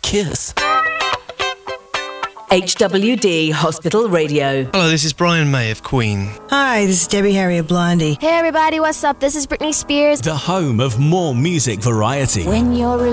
kiss. HWD Hospital Radio. Hello, this is Brian May of Queen. Hi, this is Debbie Harry of Blondie. Hey everybody, what's up? This is Britney Spears. The home of more music variety. When you're